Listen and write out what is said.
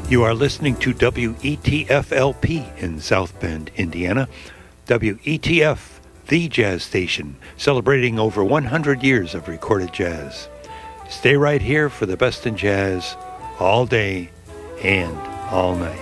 You are listening to WETF-LP in South Bend, Indiana. WETF, the jazz station, celebrating over 100 years of recorded jazz. Stay right here for the best in jazz all day and all night.